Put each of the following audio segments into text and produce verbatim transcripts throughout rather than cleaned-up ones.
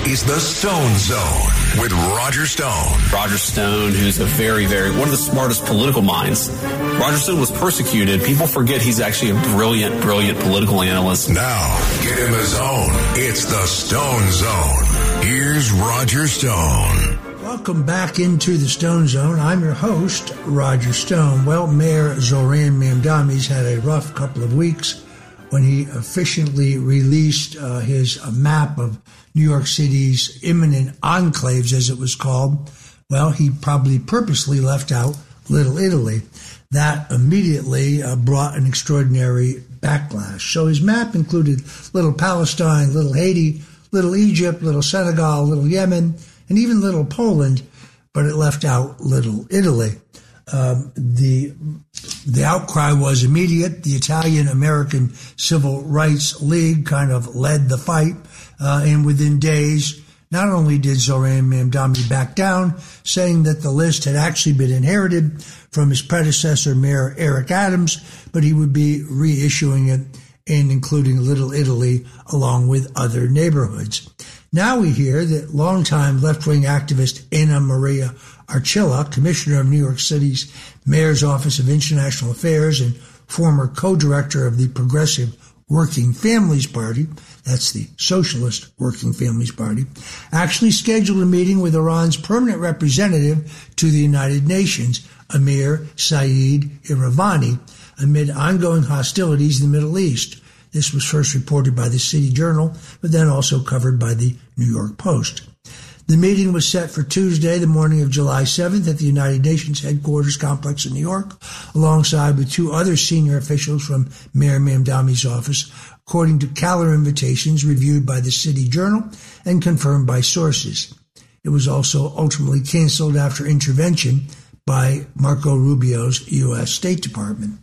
is the Stone Zone with Roger Stone. Roger Stone, who's a very, very, one of the smartest political minds. Roger Stone was persecuted. People forget he's actually a brilliant, brilliant political analyst. Now, get in the zone. It's the Stone Zone. Here's Roger Stone. Welcome back into the Stone Zone. I'm your host, Roger Stone. Well, Mayor Zoran Mamdani's had a rough couple of weeks when he efficiently released uh, his uh, map of New York City's imminent enclaves, as it was called. Well, he probably purposely left out Little Italy. That immediately uh, brought an extraordinary backlash. So his map included Little Palestine, Little Haiti, Little Egypt, Little Senegal, Little Yemen, and even Little Poland, but it left out Little Italy. Um, the the outcry was immediate. The Italian-American Civil Rights League kind of led the fight, uh, and within days, not only did Zoran Mamdani back down, saying that the list had actually been inherited from his predecessor, Mayor Eric Adams, but he would be reissuing it and including Little Italy along with other neighborhoods. Now we hear that longtime left-wing activist Anna Maria Archila, commissioner of New York City's Mayor's Office of International Affairs and former co-director of the Progressive Working Families Party, that's the Socialist Working Families Party, actually scheduled a meeting with Iran's permanent representative to the United Nations, Amir Saeed Iravani, amid ongoing hostilities in the Middle East. This was first reported by the City Journal, but then also covered by the New York Post. The meeting was set for Tuesday, the morning of July seventh, at the United Nations headquarters complex in New York, alongside with two other senior officials from Mayor Mamdani's office, according to calendar invitations reviewed by the City Journal and confirmed by sources. It was also ultimately canceled after intervention by Marco Rubio's U S State Department.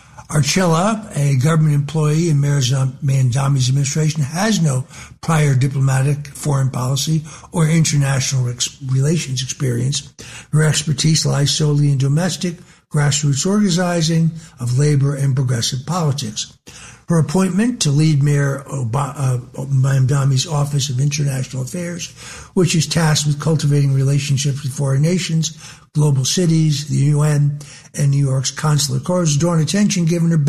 Archila, a government employee in Mayor Mamdani's administration, has no prior diplomatic, foreign policy, or international ex- relations experience. Her expertise lies solely in domestic, grassroots organizing of labor and progressive politics. Her appointment to lead Mayor Ob- uh, Mamdani's Office of International Affairs, which is tasked with cultivating relationships with foreign nations, global cities, the U N, and New York's consular corps, has drawn attention given her